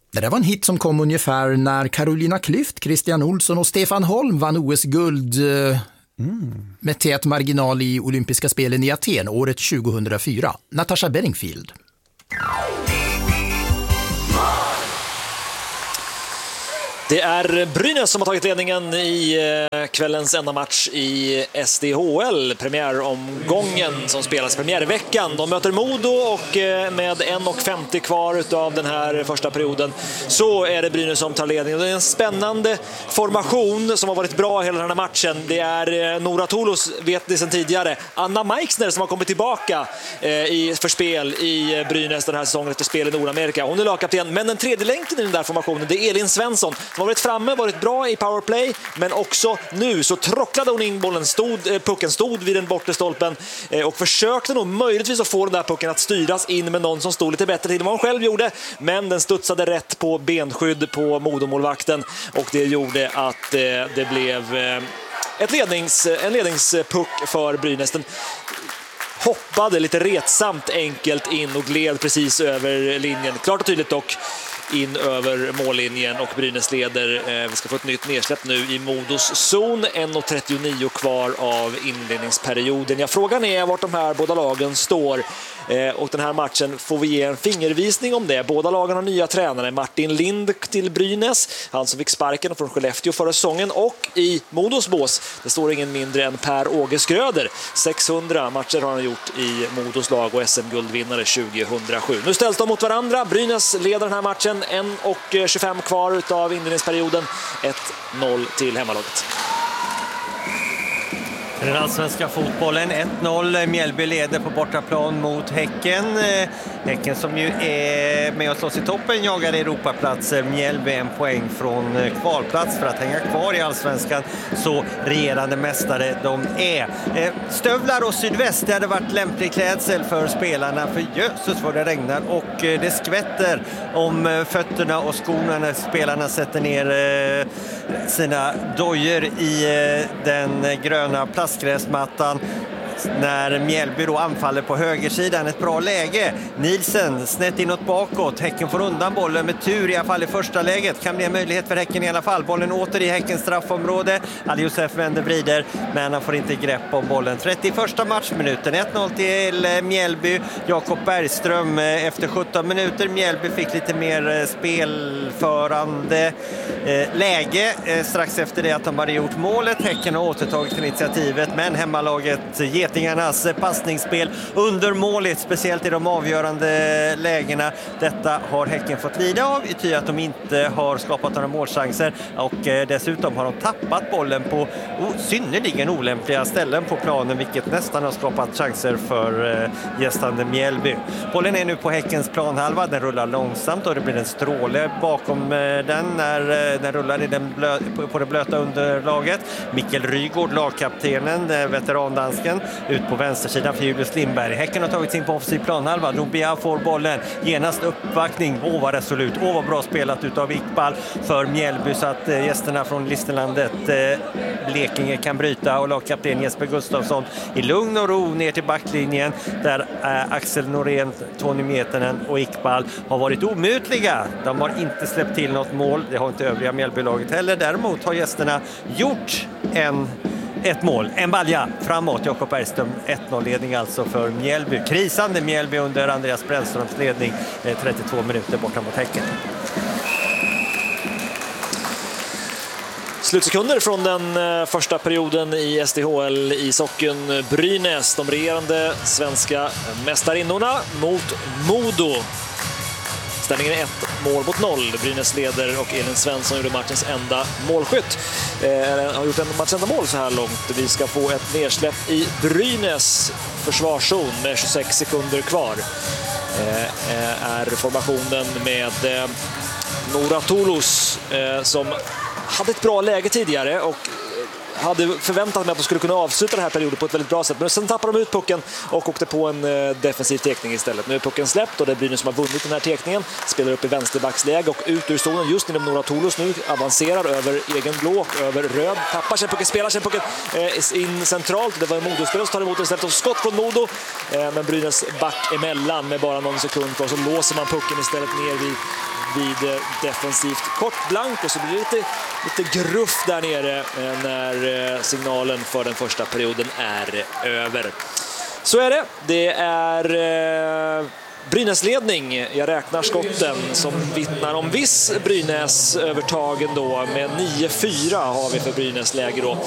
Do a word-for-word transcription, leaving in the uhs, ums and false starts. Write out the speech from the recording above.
Det där var en hit som kom ungefär när Carolina Klüft, Christian Olsson och Stefan Holm vann O S-guld mm. med tät marginal i olympiska spelen i Aten året tjugohundrafyra. Natasha Bedingfield. Det är Brynäs som har tagit ledningen i kvällens enda match i S D H L, premiäromgången som spelas premiärveckan. De möter Modo och med en femtio kvar av den här första perioden så är det Brynäs som tar ledningen. Det är en spännande formation som har varit bra hela den här matchen. Det är Nora Toulos, vet ni sedan tidigare, Anna Meixner som har kommit tillbaka i förspel i Brynäs den här säsongen efter spel i Nordamerika. Hon är lagkapten, men den tredje länken i den där formationen, det är Elin Svensson. Hon har varit framme, varit bra i powerplay, men också nu så trocklade hon in bollen, stod, pucken stod vid den bortre stolpen och försökte nog möjligtvis att få den där pucken att styras in med någon som stod lite bättre till än vad hon själv gjorde, men den studsade rätt på benskydd på Modomålvakten och det gjorde att det blev ett lednings, en ledningspuck för Brynäs. Den hoppade lite retsamt enkelt in och gled precis över linjen, klart och tydligt dock in över mållinjen och Brynäs leder. Vi ska få ett nytt nedsläpp nu i Modos zon. en trettionio kvar av inledningsperioden. Ja, frågan är vart de här båda lagen står. Och den här matchen får vi ge en fingervisning om det. Båda lagen har nya tränare. Martin Lind till Brynäs, han som fick sparken från Skellefteå förra säsongen, och i Modos bås, det står ingen mindre än Per-Åge Skröder. sexhundra matcher har han gjort i Modos lag och S M-guldvinnare tjugohundrasju. Nu ställs de mot varandra. Brynäs leder den här matchen, en tjugofem kvar av inledningsperioden. ett noll till hemmalaget. Den allsvenska fotbollen ett noll. Mjällby leder på bortaplan mot Häcken. Häcken som ju är med och slåss i toppen jagar Europaplatser. Mjällby en poäng från kvalplats för att hänga kvar i allsvenskan. Så regerande mästare de är. Stövlar och sydväst, det hade varit lämplig klädsel för spelarna. För jösses vad det regnar och det skvätter om fötterna och skorna när spelarna sätter ner sina dojor i den gröna plastgräsmattan. När Mjällby då anfaller på högersidan, ett bra läge. Nielsen snett inåt bakåt. Häcken får undan bollen med tur i alla fall i första läget. Kan bli en möjlighet för Häcken i alla fall. Bollen åter i Häckens straffområde. Ali Josef vänder vrider, men han får inte grepp om bollen. trettioförsta matchminuten, ett noll till Mjällby. Jakob Bergström efter sjutton minuter. Mjällby fick lite mer spelförande läge strax efter det att de hade gjort målet. Häcken har återtagit initiativet, men hemmalaget Getingarnas passningsspel under målet, speciellt i de avgörande lägena. Detta har Häcken fått lida av i ty att de inte har skapat några målchanser och eh, dessutom har de tappat bollen på oh, synnerligen olämpliga ställen på planen, vilket nästan har skapat chanser för eh, gästande Mjällby. Bollen är nu på Häckens planhalva, den rullar långsamt och det blir en stråle bakom eh, den när eh, den rullar i den blö- på, på det blöta underlaget. Mikkel Rygård, lagkaptenen, eh, veterandansken, ut på vänstersidan för Julius Lindberg. Häcken har tagit sin på offensiv planhalva. Nobia får bollen. Genast uppbackning. Åh vad resolut. Åh vad bra spelat utav Iqbal för Mjällby så att eh, gästerna från Listerlandet eh, Blekinge kan bryta och lagkapten Jesper Gustafsson i lugn och ro ner till backlinjen där eh, Axel Norén, Tony Metenen och Iqbal har varit omutliga. De har inte släppt till något mål. Det har inte övriga Mjällbylaget heller. Däremot har gästerna gjort en Ett mål, en balja framåt. Jakob Bergström, ett noll-ledning alltså för Mjällby. Krisande Mjällby under Andreas Brännströms ledning, trettiotvå minuter borta mot Häcken. Slutsekunder från den första perioden i S D H L i socken. Brynäs, de regerande svenska mästarinnorna mot Modo. Ställningen är ett mål mot noll. Brynäs leder och Elin Svensson gjorde matchens enda målskytt. Eh, har gjort en matchens enda mål så här långt. Vi ska få ett nedsläpp i Brynäs försvarszon med tjugosex sekunder kvar. Eh, är formationen med eh, Nora Toulos eh, som hade ett bra läge tidigare och hade förväntat mig att de skulle kunna avsluta den här perioden på ett väldigt bra sätt. Men sen tappade de ut pucken och åkte på en eh, defensiv tekning istället. Nu är pucken släppt och det är Brynäs som har vunnit den här tekningen. Spelar upp i vänsterbacksläge och ut ur zonen just inom Nora Toulos nu. Avancerar över egen blå och över röd. Tappar sig pucken, spelar sig pucken eh, in centralt. Det var en Modo-spelare som tar emot istället och skott från Modo. Eh, men Brynäs back emellan med bara någon sekund kvar. Så låser man pucken istället ner vid vid defensivt kortblank och så blir det lite, lite gruff där nere när signalen för den första perioden är över. Så är det. Det är Brynäs-ledning. Jag räknar skotten som vittnar om viss Brynäs-övertag ändå. Med nio fyra har vi för Brynäs läge då.